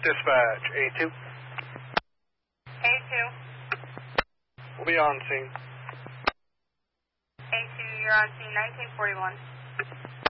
Dispatch, A2. A2. We'll be on scene. A2, you're on scene 1941.